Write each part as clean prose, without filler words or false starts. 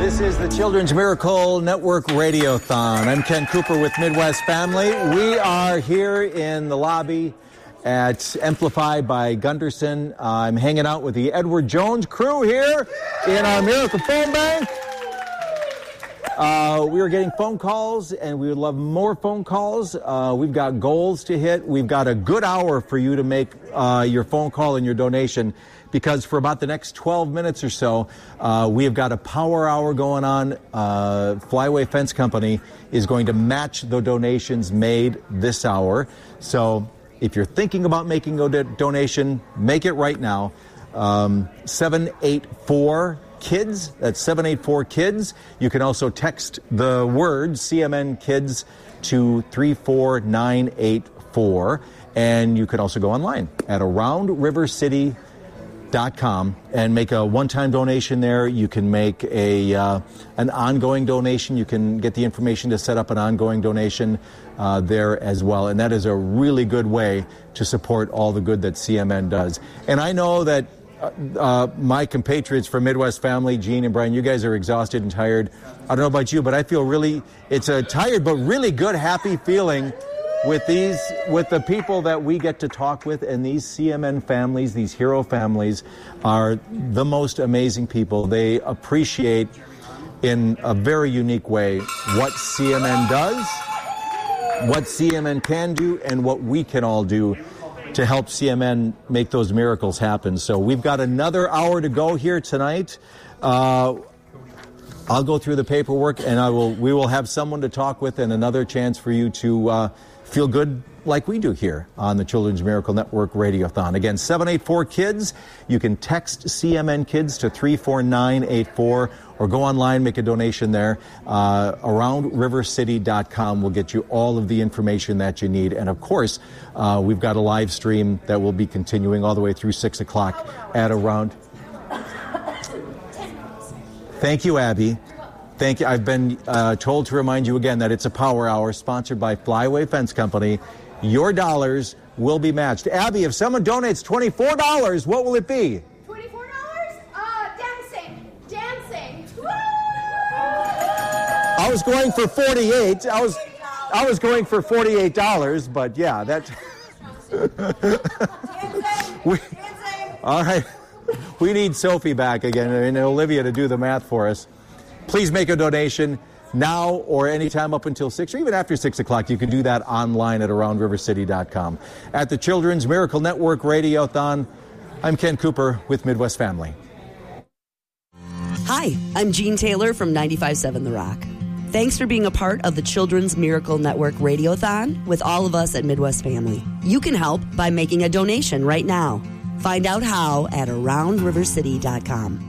This is the Children's Miracle Network Radiothon. I'm Ken Cooper with Midwest Family. We are here in the lobby at Amplify by Gunderson. I'm hanging out with the Edward Jones crew here in our Miracle Phone Bank. We are getting phone calls, and we would love more phone calls. We've got goals to hit. We've got a good hour for you to make your phone call and your donation, because for about the next 12 minutes or so, we have got a power hour going on. Flyaway Fence Company is going to match the donations made this hour. So if you're thinking about making a donation, make it right now. 784-KIDS. That's 784-KIDS. You can also text the word CMN Kids to 34984. And you can also go online at AroundRiverCity.com and make a one-time donation there. You can make an ongoing donation. You can get the information to set up an ongoing donation there as well. And that is a really good way to support all the good that CMN does. And I know that my compatriots from Midwest Family, Gene and Brian, you guys are exhausted and tired. I don't know about you, but I feel it's a tired but really good, happy feeling with the people that we get to talk with. And these CMN families, these hero families, are the most amazing people. They appreciate in a very unique way what CMN does, what CMN can do, and what we can all do to help CMN make those miracles happen. So we've got another hour to go here tonight. I'll go through the paperwork, and we will have someone to talk with, and another chance for you to feel good like we do here on the Children's Miracle Network Radiothon. Again, 784-KIDS. You can text CMN Kids to 34984 or go online, make a donation there. AroundRiverCity.com will get you all of the information that you need. And, of course, we've got a live stream that will be continuing all the way through 6 o'clock at around... Thank you, Abby. Thank you. I've been told to remind you again that it's a power hour sponsored by Flyaway Fence Company. Your dollars will be matched. Abby, if someone donates $24, what will it be? $24? Dancing. Woo! I was going for 48. I was going for $48, but yeah, that. All right. We need Sophie back again and Olivia to do the math for us. Please make a donation now or anytime up until 6 or even after 6 o'clock. You can do that online at AroundRiverCity.com. At the Children's Miracle Network Radiothon, I'm Ken Cooper with Midwest Family. Hi, I'm Jean Taylor from 95.7 The Rock. Thanks for being a part of the Children's Miracle Network Radiothon with all of us at Midwest Family. You can help by making a donation right now. Find out how at AroundRiverCity.com.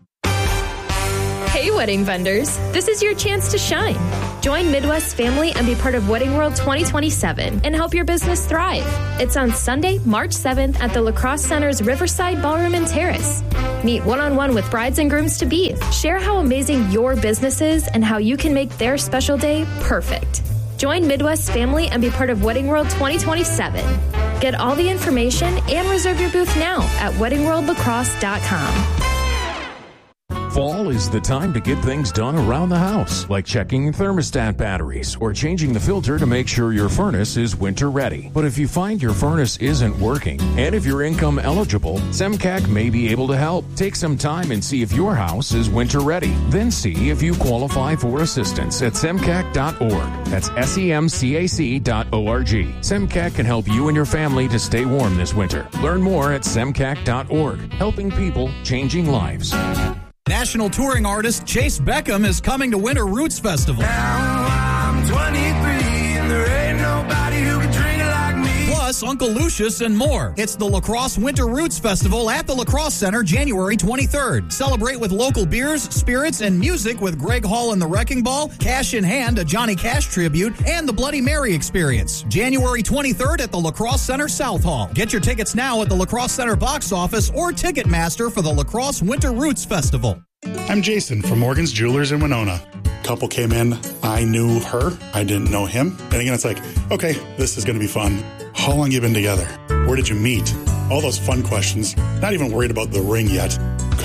Hey, wedding vendors. This is your chance to shine. Join Midwest Family and be part of Wedding World 2027 and help your business thrive. It's on Sunday, March 7th at the La Crosse Center's Riverside Ballroom and Terrace. Meet one-on-one with brides and grooms to be. Share how amazing your business is and how you can make their special day perfect. Join Midwest Family and be part of Wedding World 2027. Get all the information and reserve your booth now at weddingworldlacrosse.com. Fall is the time to get things done around the house, like checking thermostat batteries or changing the filter to make sure your furnace is winter ready. But if you find your furnace isn't working, and if you're income eligible, SEMCAC may be able to help. Take some time and see if your house is winter ready. Then see if you qualify for assistance at semcac.org. That's semcac.org. SEMCAC can help you and your family to stay warm this winter. Learn more at semcac.org. Helping people, changing lives. National touring artist Chase Beckham is coming to Winter Roots Festival. Now I'm 23 and there ain't nobody who can drink it like me. Plus Uncle Lucius and more. It's the La Crosse Winter Roots Festival at the La Crosse Center, January 23rd. Celebrate with local beers, spirits, and music with Greg Hall and the Wrecking Ball, Cash in Hand, a Johnny Cash tribute, and the Bloody Mary Experience. January 23rd at the La Crosse Center South Hall. Get your tickets now at the La Crosse Center box office or Ticketmaster for the La Crosse Winter Roots Festival. I'm Jason from Morgan's Jewelers in Winona. Couple came in, I knew her, I didn't know him. And again, it's like, okay, this is going to be fun. How long you been together? Where did you meet? All those fun questions. Not even worried about the ring yet.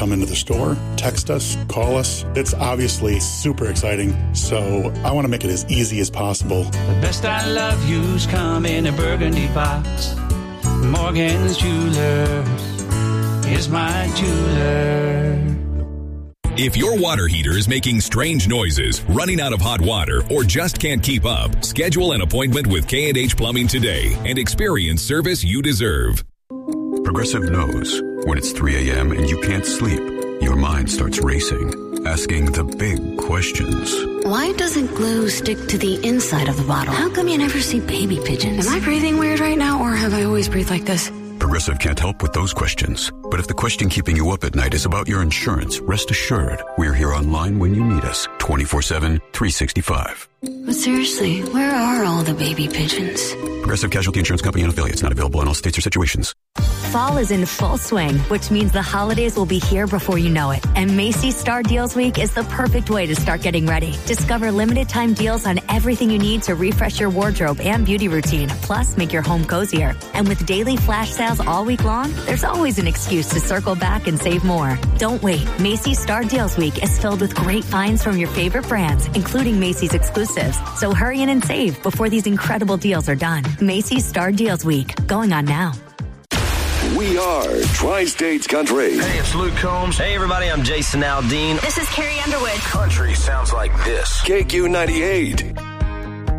come into the store, text us, call us. It's obviously super exciting, so I want to make it as easy as possible. The best I love you's come in a burgundy box. Morgan's Jewelers is my jeweler. If your water heater is making strange noises, running out of hot water, or just can't keep up, schedule an appointment with K&H Plumbing today and experience service you deserve. Progressive knows when it's 3 a.m. and you can't sleep, your mind starts racing, asking the big questions. Why doesn't glue stick to the inside of the bottle? How come you never see baby pigeons? Am I breathing weird right now, or have I always breathed like this? Progressive can't help with those questions. But if the question keeping you up at night is about your insurance, rest assured, we're here online when you need us, 24/7, 365. But seriously, where are all the baby pigeons? Progressive Casualty Insurance Company and affiliates, not available in all states or situations. Fall is in full swing, which means the holidays will be here before you know it. And Macy's Star Deals Week is the perfect way to start getting ready. Discover limited time deals on everything you need to refresh your wardrobe and beauty routine, plus make your home cozier. And with daily flash sales all week long, there's always an excuse to circle back and save more. Don't wait. Macy's Star Deals Week is filled with great finds from your favorite brands, including Macy's exclusives. So hurry in and save before these incredible deals are done. Macy's Star Deals Week, going on now. We are Tri-States Country. Hey, it's Luke Combs. Hey, everybody, I'm Jason Aldean. This is Carrie Underwood. Country sounds like this. KQ98.